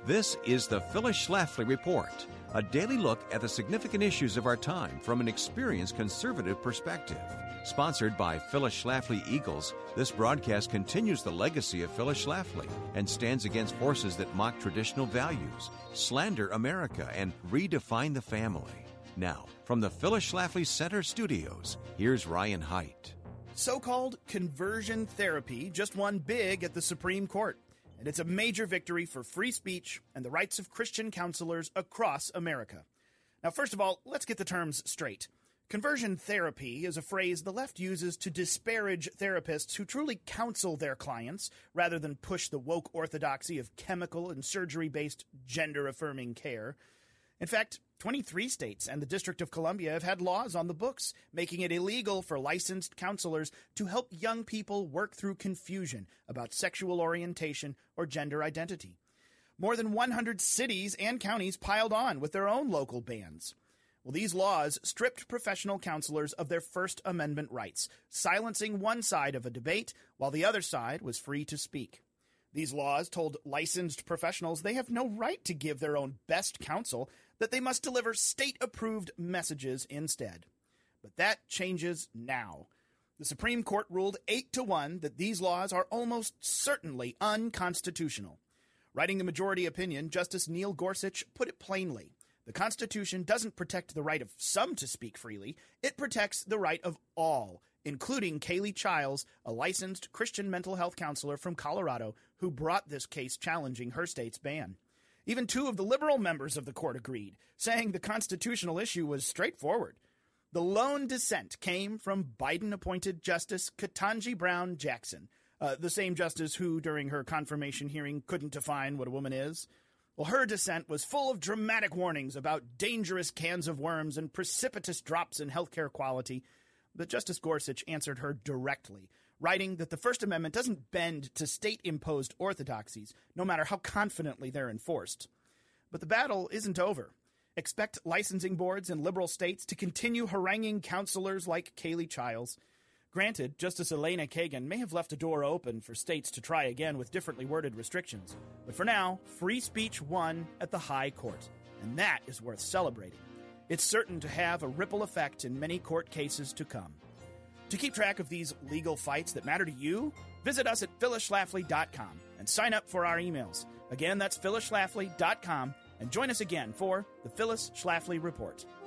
This is the Phyllis Schlafly Report, a daily look at the significant issues of our time from an experienced conservative perspective. Sponsored by Phyllis Schlafly Eagles, this broadcast continues the legacy of Phyllis Schlafly and stands against forces that mock traditional values, slander America, and redefine the family. Now, from the Phyllis Schlafly Center studios, here's Ryan Haidt. So-called conversion therapy just won big at the Supreme Court, and it's a major victory for free speech and the rights of Christian counselors across America. Now, first of all, let's get the terms straight. Conversion therapy is a phrase the left uses to disparage therapists who truly counsel their clients rather than push the woke orthodoxy of chemical and surgery-based gender-affirming care. In fact, 23 states and the District of Columbia have had laws on the books making it illegal for licensed counselors to help young people work through confusion about sexual orientation or gender identity. More than 100 cities and counties piled on with their own local bans. Well, these laws stripped professional counselors of their First Amendment rights, silencing one side of a debate while the other side was free to speak. These laws told licensed professionals they have no right to give their own best counsel, that they must deliver state-approved messages instead. But that changes now. The Supreme Court ruled 8-1 that these laws are almost certainly unconstitutional. Writing the majority opinion, Justice Neil Gorsuch put it plainly. The Constitution doesn't protect the right of some to speak freely. It protects the right of all, including Kaylee Childs, a licensed Christian mental health counselor from Colorado who brought this case challenging her state's ban. Even two of the liberal members of the court agreed, saying the constitutional issue was straightforward. The lone dissent came from Biden-appointed Justice Ketanji Brown Jackson, the same justice who, during her confirmation hearing, couldn't define what a woman is. Well, her dissent was full of dramatic warnings about dangerous cans of worms and precipitous drops in healthcare quality. But Justice Gorsuch answered her directly, writing that the First Amendment doesn't bend to state-imposed orthodoxies, no matter how confidently they're enforced. But the battle isn't over. Expect licensing boards in liberal states to continue haranguing counselors like Kaylee Childs. Granted, Justice Elena Kagan may have left a door open for states to try again with differently worded restrictions. But for now, free speech won at the high court, and that is worth celebrating. It's certain to have a ripple effect in many court cases to come. To keep track of these legal fights that matter to you, visit us at phyllisschlafly.com and sign up for our emails. Again, that's phyllisschlafly.com, and join us again for the Phyllis Schlafly Report.